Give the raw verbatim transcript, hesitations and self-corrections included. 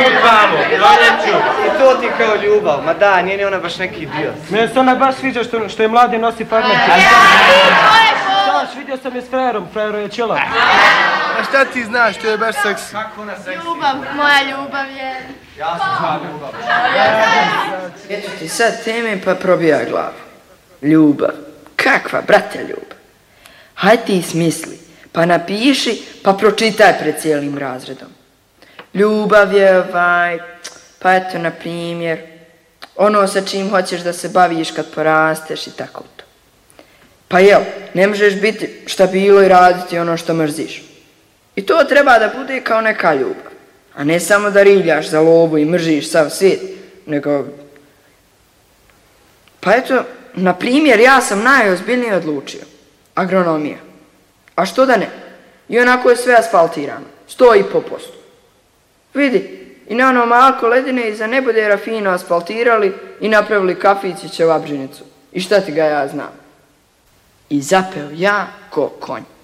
vamo, proljeću. I to ti kao ljubav, ma da, nije ni ona baš neki idiot. Mene se ona baš sviđa što, što je mladi nosi farmerke. Znaš, vidio sam je s frajerom, frajero je čela. A šta ti znaš, to je baš seksi? Kako ona seksi? Ljubav, moja ljubav je... Ja sam tvoja ljubav. Eto ti sad teme pa probija glavu. Ljubav. Kakva, brate, ljubav? Haj ti smisli, pa napiši, pa pročitaj pred cijelim razredom. Ljubav je ovaj, pa eto na primjer, ono sa čim hoćeš da se baviš kad porasteš i tako to. Pa jel, ne možeš biti štabilo i raditi ono što mrziš. I to treba da bude kao neka ljubav. A ne samo da riljaš za lovu i mržiš sav svijet, nego... Pa eto, na primjer, ja sam najozbiljnije odlučio. Agronomija. A što da ne? I onako je sve asfaltirano. Sto i po posto. Vidi, i na ono malko ledine iza nebodera fino asfaltirali i napravili kafić i ćevabžinicu. I šta ti ga ja znam? I zapeo ja ko konj.